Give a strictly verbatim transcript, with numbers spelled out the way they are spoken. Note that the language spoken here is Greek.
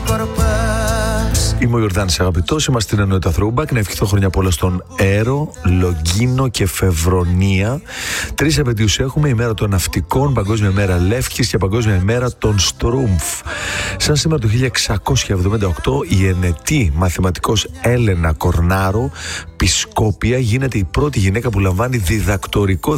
Είμαι ο Ιορδάνης Αγαπητός, είμαστε στην ενότητα Throwback. Να ευχηθώ χρόνια πολλά στον Έρο, Λογκίνο και Φεβρονία. Τρεις επαιτίους έχουμε: η μέρα των ναυτικών, Παγκόσμια μέρα Λεύκης και Παγκόσμια ημέρα των Στρούμφ. Σαν σήμερα το χίλια εξακόσια εβδομήντα οκτώ, η ενετή μαθηματικός Έλενα Κορνάρο Πισκόπια γίνεται η πρώτη γυναίκα που λαμβάνει διδακτορικό